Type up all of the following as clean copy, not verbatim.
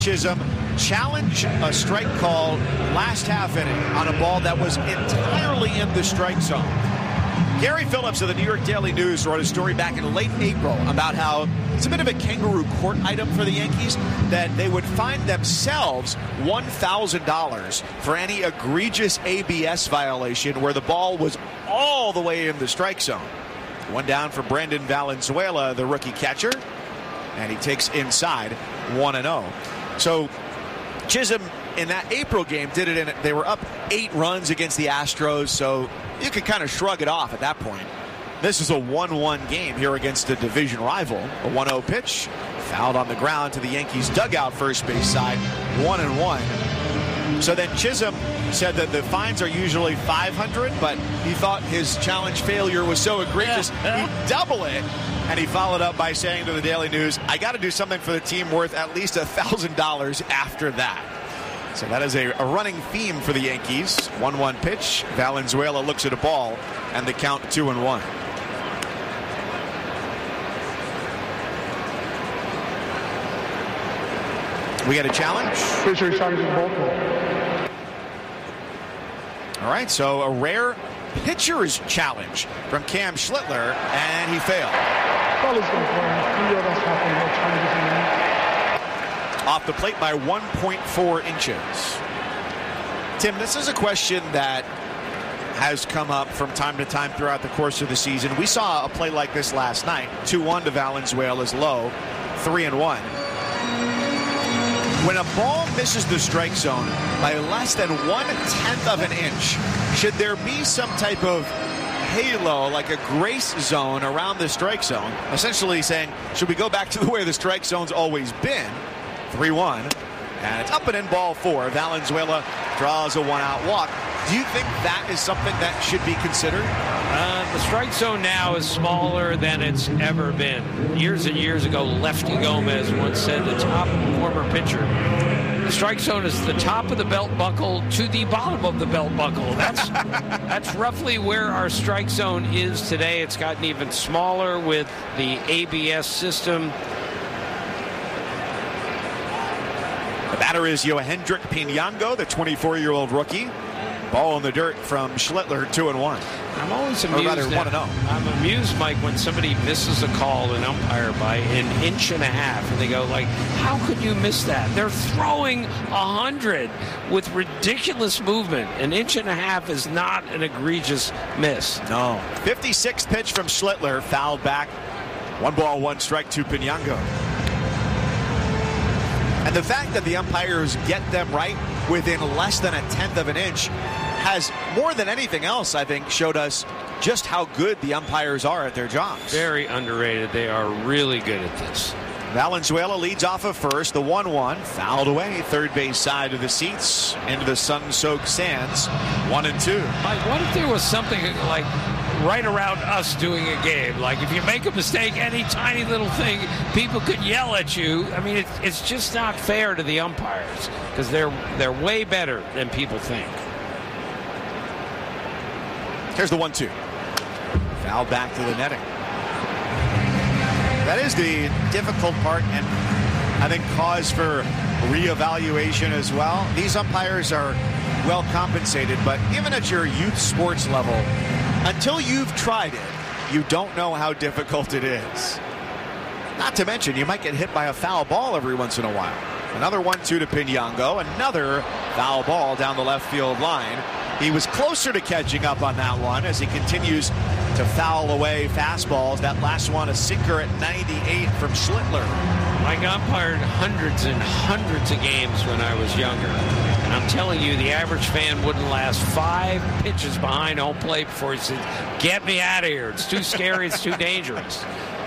Chisholm challenge a strike call last half inning on a ball that was entirely in the strike zone. Gary Phillips of the New York Daily News wrote a story back in late April about how it's a bit of a kangaroo court item for the Yankees that they would find themselves $1,000 for any egregious ABS violation where the ball was all the way in the strike zone. One down for Brendan Valenzuela, the rookie catcher, and he takes inside 1-0. So Chisholm in that April game did it in. They were up 8 runs against the Astros, so you could kind of shrug it off at that point. This is a 1-1 game here against a division rival. A 1-0 pitch, fouled on the ground to the Yankees dugout first base side, 1-1. So then Chisholm said that the fines are usually $500, but he thought his challenge failure was so egregious he'd double it. And he followed up by saying to the Daily News, I got to do something for the team worth at least $1,000 after that. So that is a running theme for the Yankees. 1-1 pitch. Valenzuela looks at a ball, and the count 2-1. We get a challenge. Pitcher challenges Bolton. All right, so a rare pitcher's challenge from Cam Schlittler, and he failed. Off the plate by 1.4 inches. Tim, this is a question that has come up from time to time throughout the course of the season. We saw a play like this last night. 2-1 to Valenzuela's low, 3-1. When a ball misses the strike zone by less than 1/10 of an inch, should there be some type of halo, like a grace zone around the strike zone, essentially saying, should we go back to the way the strike zone's always been? 3-1, and it's up and in ball 4. Valenzuela draws a 1-out walk. Do you think that is something that should be considered? The strike zone now is smaller than it's ever been. Years and years ago, Lefty Gomez once said, the top former pitcher, the strike zone is the top of the belt buckle to the bottom of the belt buckle. That's roughly where our strike zone is today. It's gotten even smaller with the ABS system. The batter is Yohendrick Pinango, the 24-year-old rookie. Ball in the dirt from Schlittler, 2-1. I'm always amused. Or rather, 1-0. I'm amused, Mike, when somebody misses a call, an umpire, by 1.5 inches, and they go like, "How could you miss that?" They're throwing 100 with ridiculous movement. 1.5 inches is not an egregious miss. No. 56th pitch from Schlittler, fouled back. 1 ball, 1 strike to Pinango. And the fact that the umpires get them right within less than 1/10 of an inch has, more than anything else, I think, showed us just how good the umpires are at their jobs. Very underrated. They are really good at this. Valenzuela leads off of first, the 1-1, fouled away, third base side of the seats, into the sun-soaked sands, 1-2. Mike, what if there was something like right around us doing a game? Like if you make a mistake, any tiny little thing, people could yell at you. I mean, it's just not fair to the umpires because they're way better than people think. Here's the 1-2. Foul back to the netting. That is the difficult part, and I think cause for reevaluation as well. These umpires are well compensated, but even at your youth sports level, until you've tried it, you don't know how difficult it is. Not to mention, you might get hit by a foul ball every once in a while. Another 1-2 to Pinango, another foul ball down the left field line. He was closer to catching up on that one as he continues to foul away fastballs. That last one, a sinker at 98 from Schlittler. I umpired hundreds and hundreds of games when I was younger. And I'm telling you, the average fan wouldn't last 5 pitches behind home plate before he said, "Get me out of here. It's too scary. It's too dangerous."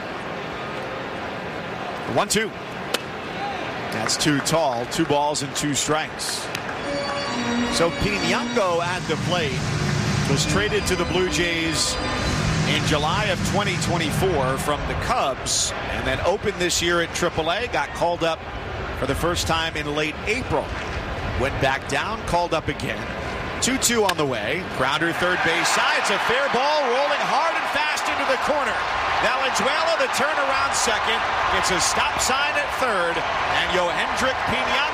1-2. That's too tall. 2 balls and 2 strikes. So Pinango at the plate was traded to the Blue Jays in July of 2024 from the Cubs, and then opened this year at AAA, got called up for the first time in late April. Went back down, called up again. 2-2 on the way. Grounder third base side. It's a fair ball rolling hard and fast into the corner. Valenzuela, the turnaround second. It's a stop sign at third. And Yohendrick Piñata